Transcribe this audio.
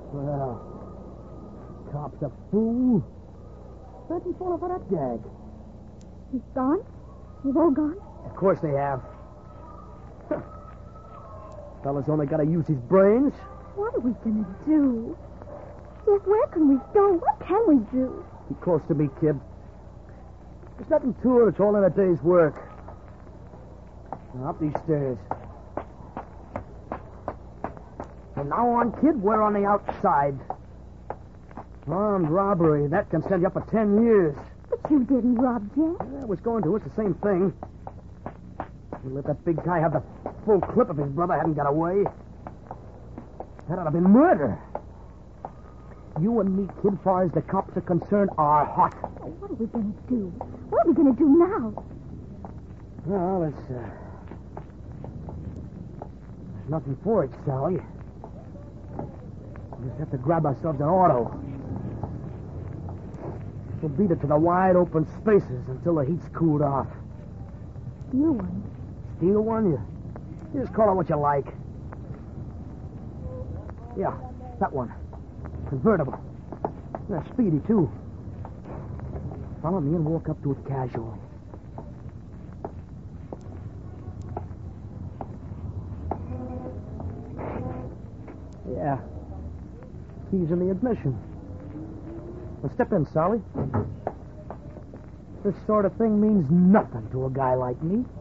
Well, cop's a fool. Where'd he fall for that gag? He's gone? They've all gone? Of course they have. Fella's only got to use his brains. What are we going to do? Yes, where can we go? What can we do? Be close to me, kid. There's nothing to it. It's all in a day's work. Now, up these stairs. From now on, kid, we're on the outside. Armed robbery. That can send you up for 10 years. But you didn't rob Jack. I was going to. It's the same thing. We let that big guy have the full clip if his brother hadn't got away. That ought to have been murder. You and me, kid, far as the cops are concerned, are hot. Oh, what are we going to do? What are we going to do now? Well, there's nothing for it, Sally. We just have to grab ourselves an auto. We'll beat it to the wide open spaces until the heat's cooled off. Steal one. Steal one? You just call it what you like. Yeah, that one. Convertible. Yeah, speedy, too. Follow me and walk up to it casually. Yeah. Keys in the ignition. Well, step in, Sally. This sort of thing means nothing to a guy like me.